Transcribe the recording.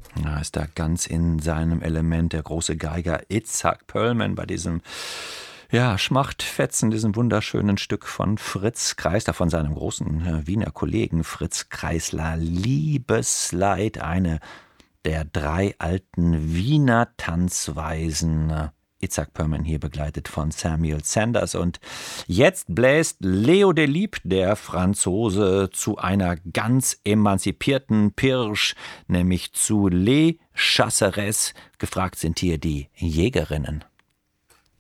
Ja, ist da ganz in seinem Element der große Geiger Itzhak Perlman bei diesem Schmachtfetzen, diesem wunderschönen Stück von Fritz Kreisler, von seinem großen Wiener Kollegen Fritz Kreisler. Liebesleid, eine der 3 alten Wiener Tanzweisen. Itzhak Perlman hier begleitet von Samuel Sanders. Und jetzt bläst Leo Delibes, der Franzose, zu einer ganz emanzipierten Pirsch, nämlich zu Les Chasseresses. Gefragt sind hier die Jägerinnen.